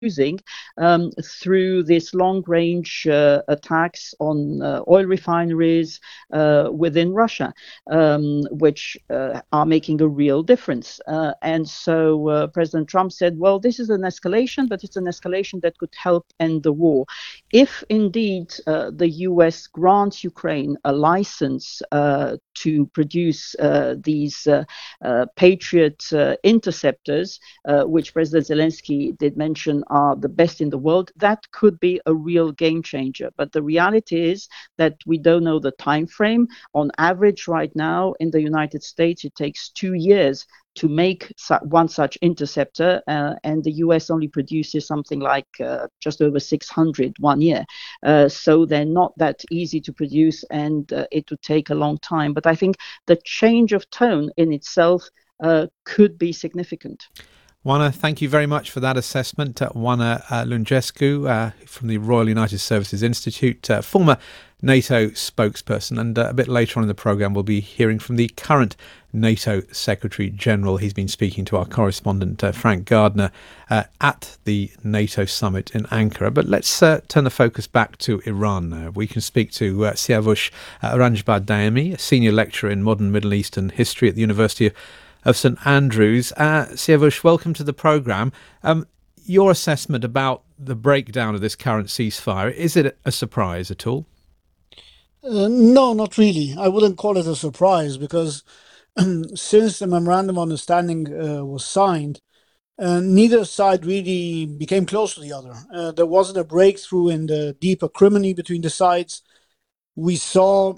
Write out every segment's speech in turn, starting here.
using through this long-range attacks on oil refineries within Russia, which are making a real difference. And so President Trump said, well, this is an escalation, but it's an escalation that could help end the war. If indeed the US grants Ukraine a license to produce these Patriot interceptors, which President Zelensky did mention are the best in the world, that could be a real game changer. But the reality is that we don't know the time frame. On average, right now in the United States, it takes 2 years to make one such interceptor, and the US only produces something like just over 600 one year. So they're not that easy to produce, and it would take a long time. But I think the change of tone in itself could be significant. Oana, thank you very much for that assessment. Oana Lungescu from the Royal United Services Institute, former NATO spokesperson. And a bit later on in the programme, we'll be hearing from the current NATO Secretary General. He's been speaking to our correspondent, Frank Gardner, at the NATO summit in Ankara. But let's turn the focus back to Iran now. We can speak to Siavush Oranjbad Daemi, a senior lecturer in modern Middle Eastern history at the University of St Andrews. Siavush, welcome to the programme. Your assessment about the breakdown of this current ceasefire, is it a surprise at all? No, not really. I wouldn't call it a surprise because since the memorandum of understanding was signed, neither side really became close to the other. There wasn't a breakthrough in the deep acrimony between the sides. We saw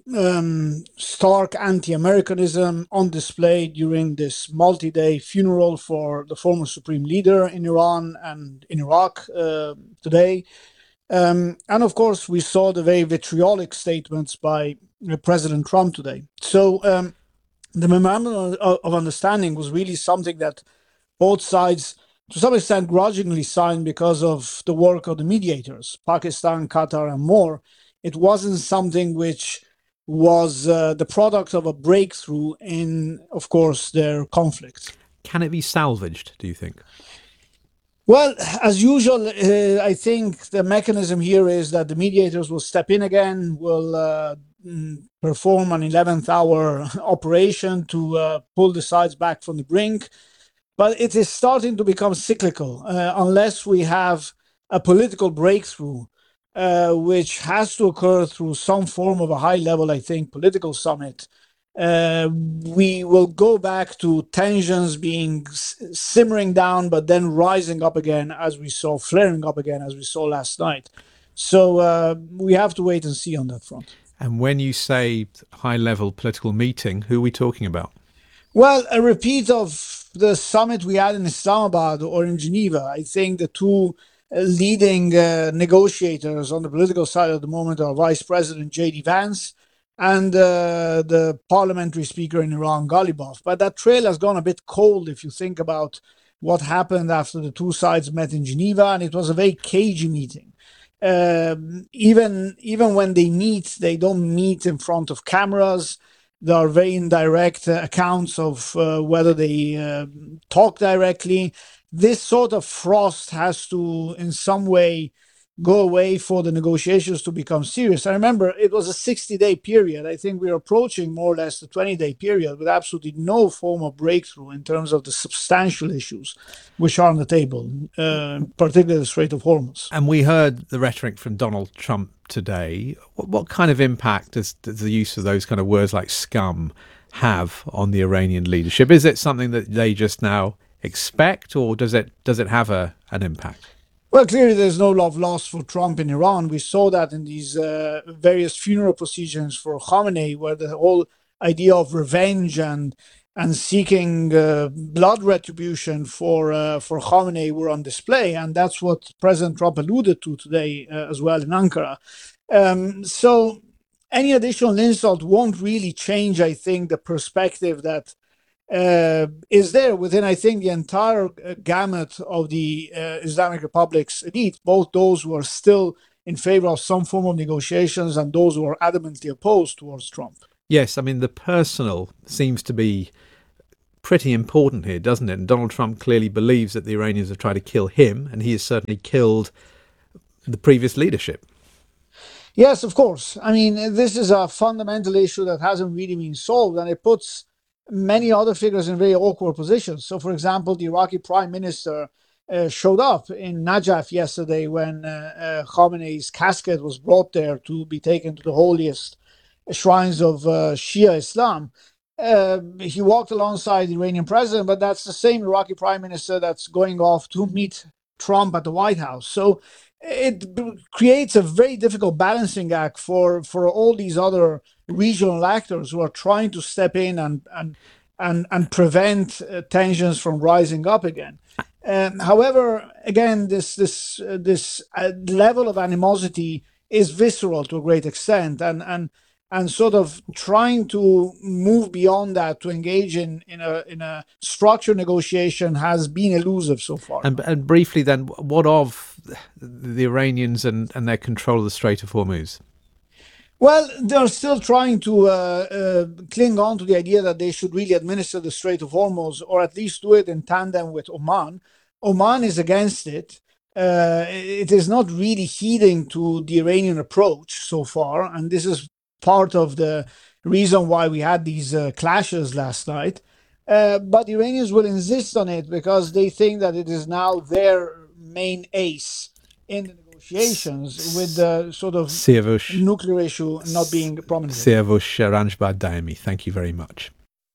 stark anti-Americanism on display during this multi-day funeral for the former supreme leader in Iran and in Iraq today. And of course, we saw the very vitriolic statements by President Trump today. So the memorandum of understanding was really something that both sides, to some extent, grudgingly signed because of the work of the mediators, Pakistan, Qatar, and more. It wasn't something which was the product of a breakthrough in, of course, their conflict. Can it be salvaged, do you think? Well, as usual, I think the mechanism here is that the mediators will step in again, will perform an 11th hour operation to pull the sides back from the brink. But it is starting to become cyclical unless we have a political breakthrough, which has to occur through some form of a high-level, I think, political summit. We will go back to tensions being simmering down, but then rising up again, as we saw, flaring up again, as we saw last night. So we have to wait and see on that front. And when you say high-level political meeting, who are we talking about? Well, a repeat of the summit we had in Islamabad or in Geneva. I think the two leading negotiators on the political side at the moment are Vice President J.D. Vance and the parliamentary speaker in Iran, Ghalibaf. But that trail has gone a bit cold if you think about what happened after the two sides met in Geneva, and it was a very cagey meeting. Even when they meet, they don't meet in front of cameras. There are very indirect accounts of whether they talk directly. This sort of frost has to, in some way, go away for the negotiations to become serious. I remember it was a 60-day period. I think we're approaching more or less the 20-day period with absolutely no form of breakthrough in terms of the substantial issues which are on the table, particularly the Strait of Hormuz. And we heard the rhetoric from Donald Trump today. What kind of impact does the use of those kind of words like scum have on the Iranian leadership? Is it something that they just now expect, or does it have an impact? Well, clearly there's no love lost for Trump in Iran. We saw that in these various funeral procedures for Khamenei, where the whole idea of revenge and seeking blood retribution for Khamenei were on display. And that's what President Trump alluded to today as well in Ankara. So any additional insult won't really change, I think, the perspective that is there within, I think, the entire gamut of the Islamic Republic's elite, both those who are still in favor of some form of negotiations and those who are adamantly opposed towards Trump. Yes, I mean, the personal seems to be pretty important here, doesn't it? And Donald Trump clearly believes that the Iranians have tried to kill him, and he has certainly killed the previous leadership. Yes, of course. I mean, this is a fundamental issue that hasn't really been solved, and it puts many other figures in very awkward positions. So, for example, the Iraqi prime minister showed up in Najaf yesterday when Khamenei's casket was brought there to be taken to the holiest shrines of Shia Islam. He walked alongside the Iranian president, but that's the same Iraqi prime minister that's going off to meet Trump at the White House. So it creates a very difficult balancing act for all these other regional actors who are trying to step in and prevent tensions from rising up again. However, again, this level of animosity is visceral to a great extent, and sort of trying to move beyond that to engage in a structured negotiation has been elusive so far. And briefly then, what of the Iranians and their control of the Strait of Hormuz? Well, they're still trying to cling on to the idea that they should really administer the Strait of Hormuz, or at least do it in tandem with Oman. Oman is against it. It is not really heeding to the Iranian approach so far, and this is part of the reason why we had these clashes last night. But the Iranians will insist on it because they think that it is now their main ace in the negotiations, with the sort of nuclear issue not being prominent. Siavush Ranjbar Daimi, thank you very much.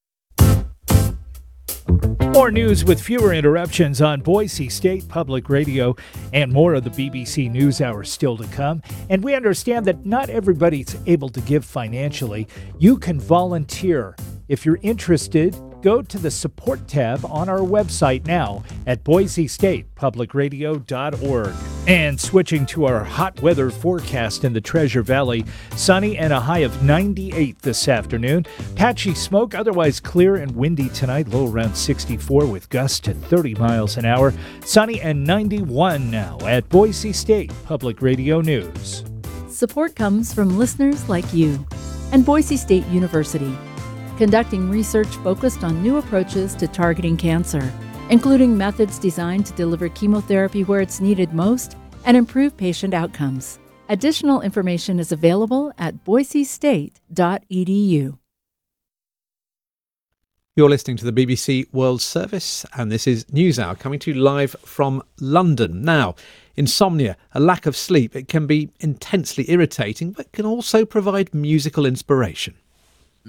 More news with fewer interruptions on Boise State Public Radio, and more of the BBC NewsHour still to come. And we understand that not everybody's able to give financially. You can volunteer. If you're interested, go to the support tab on our website now at boisestatepublicradio.org. And switching to our hot weather forecast in the Treasure Valley, sunny and a high of 98 this afternoon. Patchy smoke, otherwise clear and windy tonight, low around 64 with gusts to 30 miles an hour. Sunny and 91 now at Boise State Public Radio News. Support comes from listeners like you and Boise State University, conducting research focused on new approaches to targeting cancer, including methods designed to deliver chemotherapy where it's needed most and improve patient outcomes. Additional information is available at boisestate.edu. You're listening to the BBC World Service, and this is NewsHour coming to you live from London. Now, insomnia, a lack of sleep, it can be intensely irritating, but can also provide musical inspiration.